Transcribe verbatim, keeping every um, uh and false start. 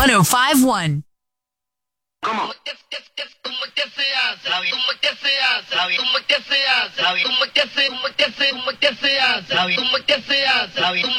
one oh five point one. ¿Cómo? ¿Cómo que se hace? ¿Cómo que se hace? ¿Cómo que se hace? ¿Cómo que se, cómo que se, cómo que se hace? ¿Cómo que se hace?